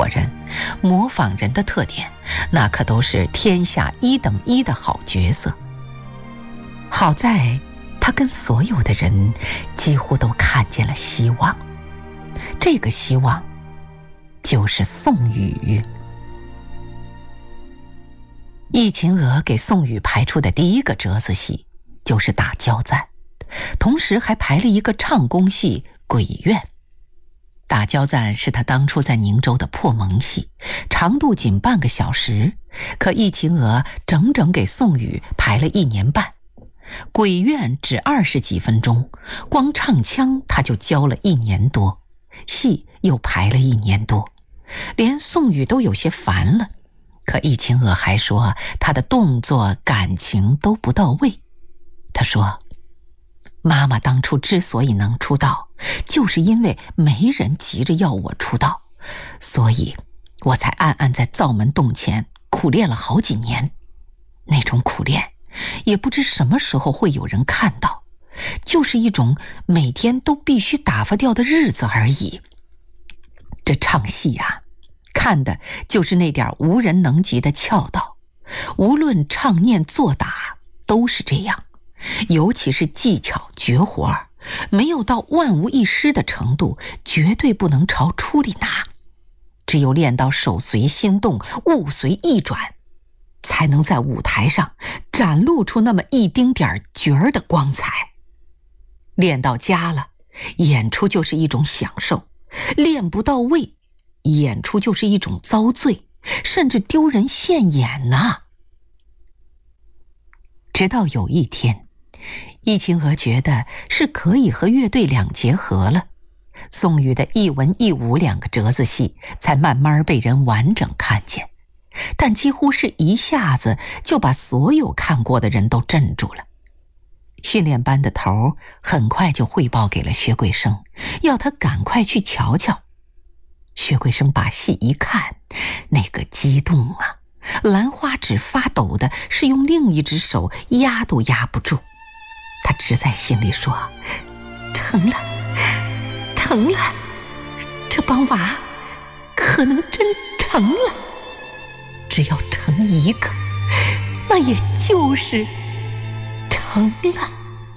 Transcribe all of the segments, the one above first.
人、模仿人的特点，那可都是天下1等1的好角色。好在他跟所有的人几乎都看见了希望，这个希望就是宋雨。易秦娥给宋雨排出的第一个折子戏就是打交赞，同时还排了一个唱功戏《鬼怨》。打交赞是他当初在宁州的破蒙戏，长度仅半个小时，可易秦娥整整给宋雨排了1年半。鬼怨只20几分钟，光唱腔他就教了1年多，戏又排了1年多，连宋雨都有些烦了。可易秦娥还说他的动作感情都不到位。他说，妈妈当初之所以能出道，就是因为没人急着要我出道，所以我才暗暗在灶门洞前苦练了好几年。那种苦练也不知什么时候会有人看到，就是一种每天都必须打发掉的日子而已。这唱戏啊，看的就是那点无人能及的窍道，无论唱念做打都是这样，尤其是技巧绝活，没有到万无一失的程度，绝对不能朝出里拿。只有练到手随心动，物随意转，才能在舞台上展露出那么一丁点角儿的光彩。练到家了，演出就是一种享受；练不到位，演出就是一种遭罪，甚至丢人现眼呐。直到有一天，易秦娥觉得是可以和乐队两结合了，宋雨的一文一武2个折子戏才慢慢被人完整看见，但几乎是一下子就把所有看过的人都镇住了。训练班的头很快就汇报给了薛桂生，要他赶快去瞧瞧。薛桂生把戏一看，那个激动啊，兰花指发抖的是用另一只手压都压不住。他只在心里说，成了，成了，这帮娃可能真成了。只要成一个，那也就是成了。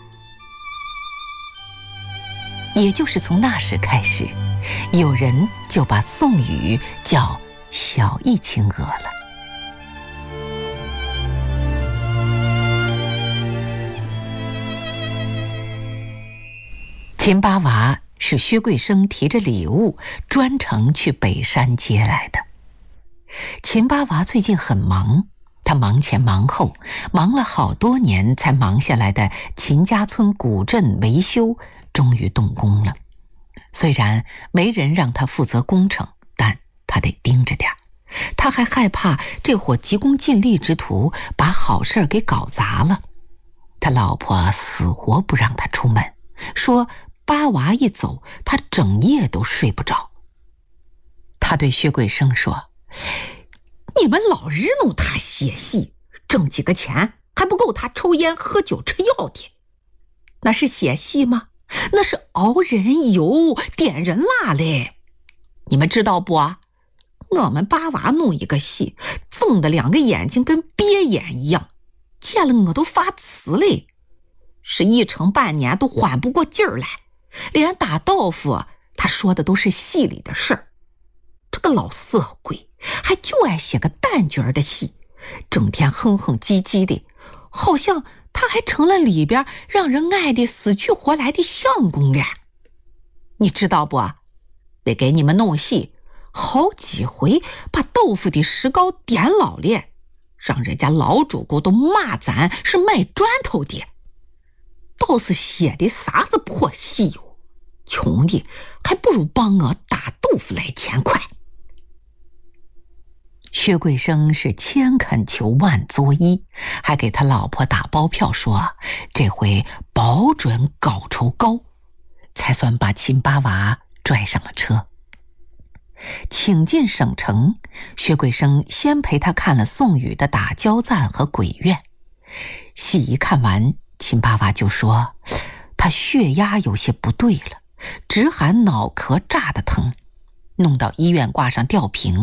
也就是从那时开始，有人就把宋雨叫小易秦娥了。秦八娃是薛桂生提着礼物专程去北山接来的。秦八娃最近很忙，他忙前忙后，忙了好多年才忙下来的秦家村古镇维修终于动工了。虽然没人让他负责工程，但他得盯着点。他还害怕这伙急功近利之徒把好事给搞砸了。他老婆死活不让他出门，说八娃一走，他整夜都睡不着。他对薛桂生说，你们老日弄他写戏，挣几个钱还不够他抽烟喝酒吃药的。那是写戏吗？那是熬人油点人蜡嘞。你们知道不？我们八娃弄一个戏，睁的2个眼睛跟鳖眼一样，见了我都发慈嘞，是1成半年都缓不过劲儿来。连打豆腐他说的都是戏里的事儿。这个老色鬼还就爱写个淡角的戏，整天哼哼唧唧的，好像他还成了里边让人爱的死去活来的相公了。你知道不？为给你们弄戏，好几回把豆腐的石膏点老了，让人家老主顾都骂咱是卖砖头的。倒是写的啥子破戏哟，穷的还不如帮我打豆腐来钱快。薛桂生是千恳求万作揖，还给他老婆打包票说这回保准稿酬高，才算把秦八娃拽上了车。请进省城，薛桂生先陪他看了宋雨的打交赞和鬼怨。戏一看完，秦八娃就说他血压有些不对了，直喊脑壳炸得疼，弄到医院挂上吊瓶。